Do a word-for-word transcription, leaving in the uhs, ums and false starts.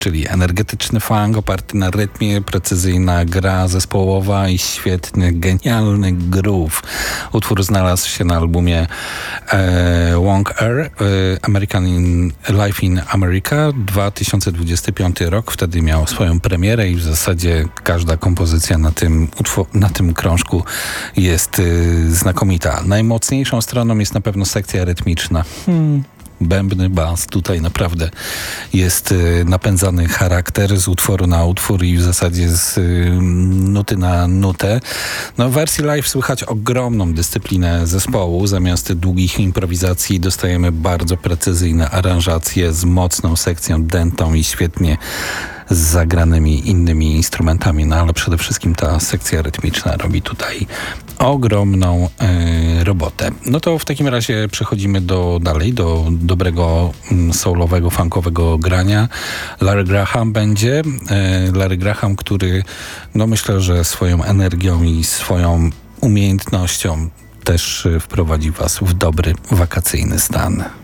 czyli energetyczny funk oparty na rytmie, precyzyjna gra zespołowa i świetny, genialny groove. Utwór znalazł się na albumie e, Wong Air, e, American in, Life in America, dwa tysiące dwudziesty piąty rok. Wtedy miał swoją premierę i w zasadzie każda kompozycja na tym, utwo- na tym krążku jest e, znakomita. Najmocniejszą stroną jest na pewno sekcja rytmiczna. Hmm. Bębny bas, tutaj naprawdę jest y, napędzany charakter z utworu na utwór i w zasadzie z y, nuty na nutę. No, w wersji live słychać ogromną dyscyplinę zespołu. Zamiast długich improwizacji dostajemy bardzo precyzyjne aranżacje z mocną sekcją dętą i świetnie z zagranymi innymi instrumentami, no ale przede wszystkim ta sekcja rytmiczna robi tutaj ogromną y, robotę. No to w takim razie przechodzimy do dalej, do dobrego mm, soulowego, funkowego grania. Larry Graham będzie. Y, Larry Graham, który no myślę, że swoją energią i swoją umiejętnością też y, wprowadzi was w dobry, wakacyjny stan.